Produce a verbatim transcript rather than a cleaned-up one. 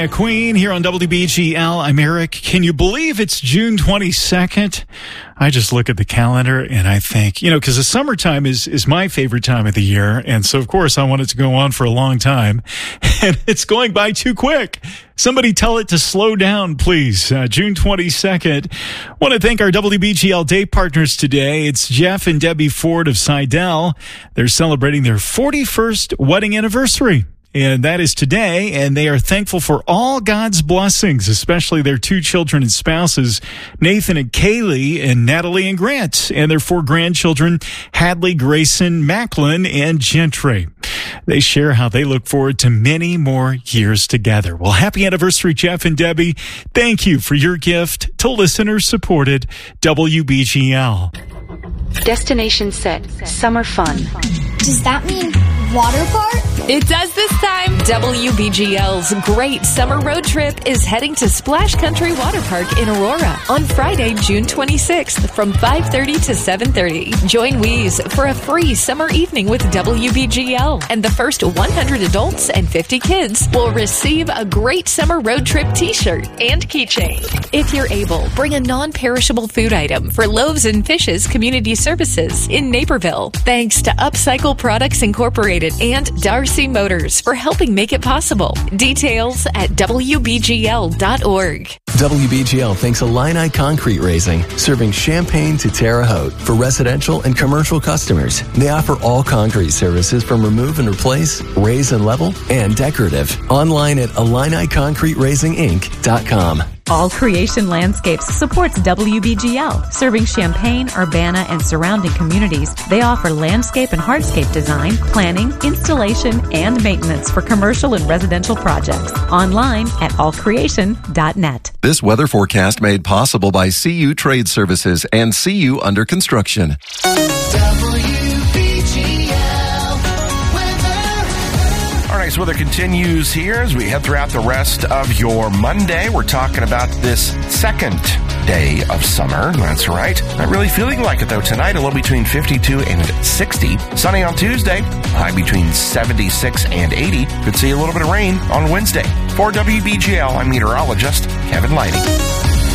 Queen here on W B G L. I'm Eric. Can you believe it's June twenty-second? I just look at the calendar and I think, you know, because the summertime is, is my favorite time of the year. And so, of course, I want it to go on for a long time. And it's going by too quick. Somebody tell it to slow down, please. Uh, June twenty-second. Want to thank our W B G L day partners today. It's Jeff and Debbie Ford of Seidel. They're celebrating their forty-first wedding anniversary. And that is today, and they are thankful for all God's blessings, especially their two children and spouses, Nathan and Kaylee, and Natalie and Grant, and their four grandchildren, Hadley, Grayson, Macklin, and Gentry. They share how they look forward to many more years together. Well, happy anniversary, Jeff and Debbie. Thank you for your gift to listener-supported W B G L. Destination set. Summer fun. Does that mean water park? It does this time. W B G L's Great Summer Road Trip is heading to Splash Country Water Park in Aurora on Friday, June twenty-sixth from five thirty to seven thirty. Join Wheeze for a free summer evening with W B G L, and the first one hundred adults and fifty kids will receive a Great Summer Road Trip t-shirt and keychain. If you're able, bring a non-perishable food item for Loaves and Fishes Community Services in Naperville. Thanks to Upcycle Products Incorporated and Darcy Motors for helping make it possible. Details at W B G L dot org. W B G L thanks Illini Concrete Raising, serving Champaign to Terre Haute for residential and commercial customers. They offer all concrete services from remove and replace, raise and level, and decorative. Online at Illini Concrete Raising Inc dot com. All Creation Landscapes supports W B G L, serving Champaign, Urbana, and surrounding communities. They offer landscape and hardscape design, planning, installation, and maintenance for commercial and residential projects. Online at all creation dot net. This weather forecast made possible by C U Trade Services and C U Under Construction. Nice weather continues here as we head throughout the rest of your Monday. We're talking about this second day of summer. That's right. Not really feeling like it though tonight. A low between fifty-two and sixty. Sunny on Tuesday. High between seventy-six and eighty. Could see a little bit of rain on Wednesday. For W B G L, I'm meteorologist Kevin Lighting.